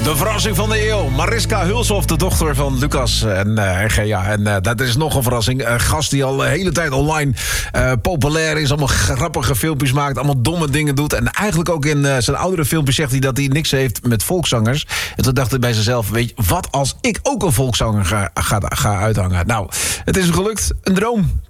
De verrassing van de eeuw. Mariska Hulshoff, de dochter van Lucas en RGA. En dat is nog een verrassing. Een gast die al de hele tijd online populair is. Allemaal grappige filmpjes maakt. Allemaal domme dingen doet. En eigenlijk ook in zijn oudere filmpjes zegt hij dat hij niks heeft met volkszangers. En toen dacht hij bij zichzelf, weet je, wat als ik ook een volkszanger ga uithangen? Nou, het is hem gelukt. Een droom.